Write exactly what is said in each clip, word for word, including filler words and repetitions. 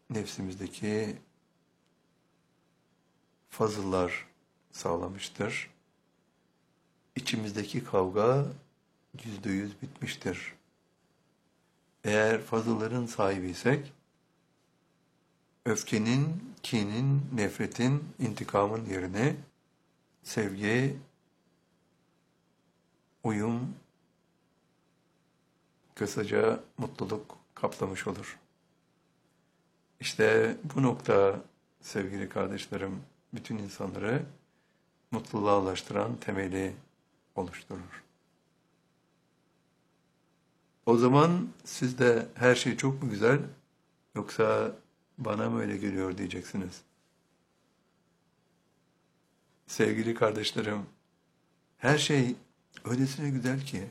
nefsimizdeki fazıllar sağlamıştır. İçimizdeki kavga yüzde yüz bitmiştir. Eğer fazılların sahibiysek, öfkenin, kinin, nefretin, intikamın yerine sevgi, uyum, kısaca mutluluk kaplamış olur. İşte bu nokta sevgili kardeşlerim, bütün insanları mutluluğa ulaştıran temeli oluşturur. O zaman siz de her şey çok mu güzel, yoksa bana mı öyle geliyor diyeceksiniz. Sevgili kardeşlerim, her şey öylesine güzel ki,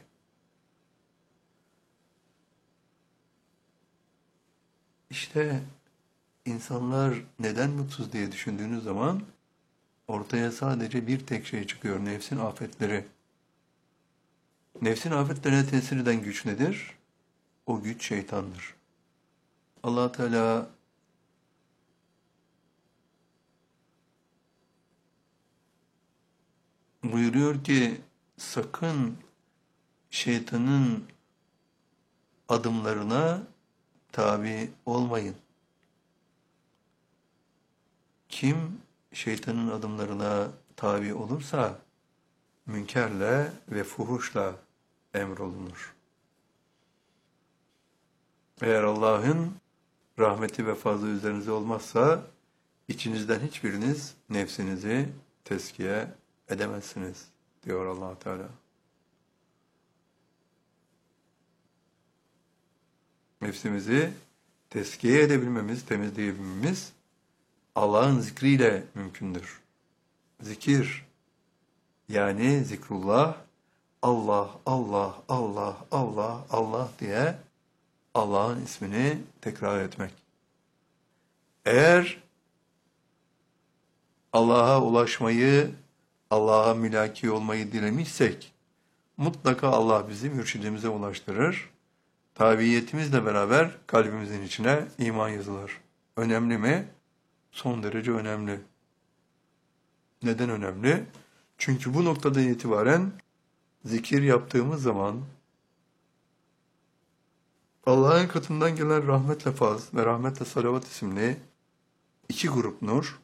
işte insanlar neden mutsuz diye düşündüğünüz zaman ortaya sadece bir tek şey çıkıyor: nefsin afetleri. Nefsin afetlerine tesir eden güç nedir? O güç şeytandır. Allah Teala buyuruyor ki sakın şeytanın adımlarına tabi olmayın. Kim şeytanın adımlarına tabi olursa münkerle ve fuhuşla emrolunur. Eğer Allah'ın rahmeti ve fazlı üzerinize olmazsa içinizden hiçbiriniz nefsinizi tezkiye edemezsiniz diyor Allah Teala. Nefsimizi tezkiye edebilmemiz, temizleyebilmemiz Allah'ın zikriyle mümkündür. Zikir, yani zikrullah, Allah, Allah, Allah, Allah, Allah diye Allah'ın ismini tekrar etmek. Eğer Allah'a ulaşmayı, Allah'a mülaki olmayı dilemişsek, mutlaka Allah bizi mürşidimize ulaştırır. Tabiiyetimizle beraber kalbimizin içine iman yazılır. Önemli mi? Son derece önemli. Neden önemli? Çünkü bu noktadan itibaren zikir yaptığımız zaman Allah'ın katından gelen rahmetle faz ve rahmetle salavat isimli iki grup nur.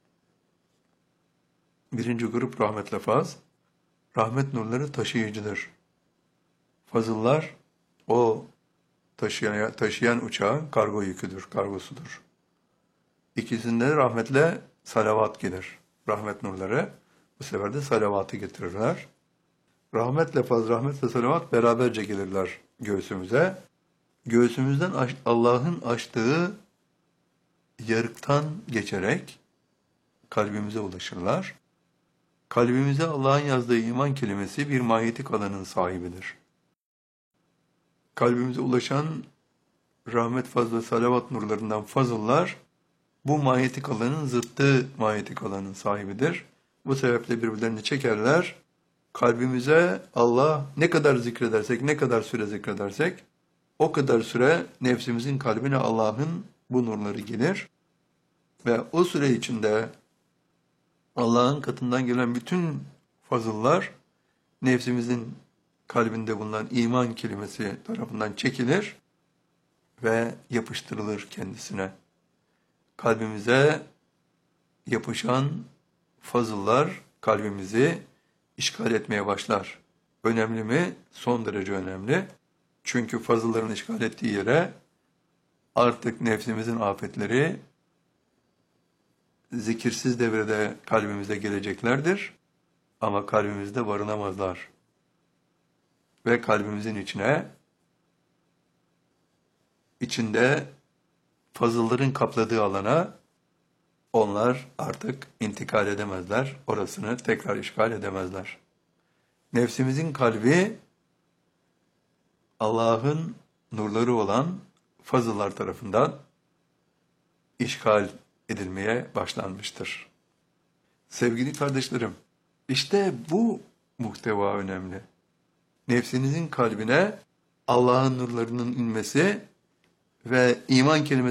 Birinci grup rahmetle faz. Rahmet nurları taşıyıcıdır. Fazıllar o taşıyan, taşıyan uçağın kargo yüküdür, kargosudur. İkisinde rahmetle salavat gelir. Rahmet nurları bu sefer de salavatı getirirler. Rahmetle faz, rahmetle salavat beraberce gelirler göğsümüze. Göğsümüzden Allah'ın açtığı yarıktan geçerek kalbimize ulaşırlar. Kalbimize Allah'ın yazdığı iman kelimesi bir manyetik alanın sahibidir. Kalbimize ulaşan rahmet, faz ve salavat nurlarından fazıllar, bu manyetik alanın zıttı manyetik alanın sahibidir. Bu sebeple birbirlerini çekerler. Kalbimize Allah ne kadar zikredersek, ne kadar süre zikredersek, o kadar süre nefsimizin kalbine Allah'ın bu nurları gelir. Ve o süre içinde Allah'ın katından gelen bütün fazıllar nefsimizin kalbinde bulunan iman kelimesi tarafından çekilir ve yapıştırılır kendisine. Kalbimize yapışan fazıllar kalbimizi işgal etmeye başlar. Önemli mi? Son derece önemli. Çünkü fazılların işgal ettiği yere artık nefsimizin afetleri zikirsiz devrede kalbimize geleceklerdir. Ama kalbimizde barınamazlar. Ve kalbimizin içine, içinde fazılların kapladığı alana onlar artık intikal edemezler. Orasını tekrar işgal edemezler. Nefsimizin kalbi Allah'ın nurları olan fazıllar tarafından işgal edilmeye başlanmıştır. Sevgili kardeşlerim, işte bu muhteva önemli. Nefsinizin kalbine Allah'ın nurlarının inmesi ve iman kelimesi